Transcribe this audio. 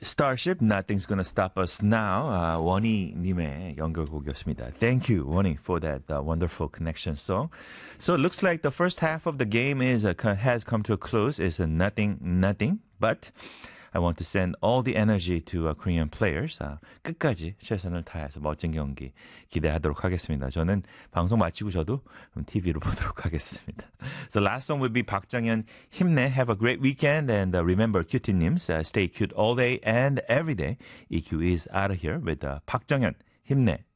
Starship, Nothing's Gonna Stop Us Now. 원희님의 연결곡이었습니다. Thank you, 원희, for that wonderful connection song. So it looks like the first half of the game has come to a close. It's a nothing. But I want to send all the energy to Korean players. 끝까지 최선을 다해서 멋진 경기 기대하도록 하겠습니다. 저는 방송 마치고 저도 TV로 보도록 하겠습니다. So last song will be 박정현 힘내. Have a great weekend and remember cutie-nims. Stay cute all day and every day. EQ is out of here with 박정현 힘내.